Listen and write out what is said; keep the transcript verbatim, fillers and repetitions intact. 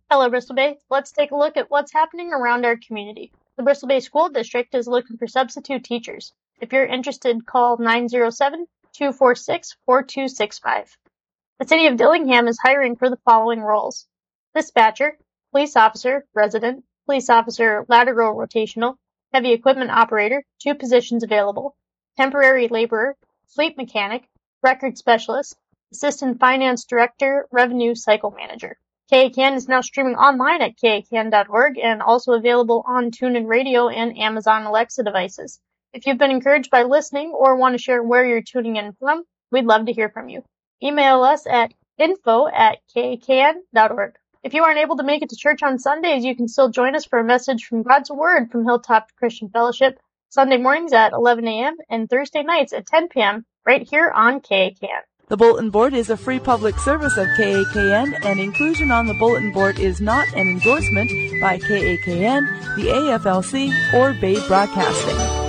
Hello, Bristol Bay. Let's take a look at what's happening around our community. The Bristol Bay School District is looking for substitute teachers. If you're interested, call nine zero seven, two four six, four two six five. The City of Dillingham is hiring for the following roles: dispatcher, police officer, resident, police officer, lateral rotational, heavy equipment operator, two positions available, temporary laborer, fleet mechanic, record specialist, assistant finance director, revenue cycle manager. K A K N is now streaming online at K A K N dot org and also available on TuneIn Radio and Amazon Alexa devices. If you've been encouraged by listening or want to share where you're tuning in from, we'd love to hear from you. Email us at info at K A K N dot org. If you aren't able to make it to church on Sundays, you can still join us for a message from God's Word from Hilltop Christian Fellowship, Sunday mornings at eleven a.m. and Thursday nights at ten p.m. right here on K A K N. The Bulletin Board is a free public service of K A K N, and inclusion on the Bulletin Board is not an endorsement by K A K N, the A F L C, or Bay Broadcasting.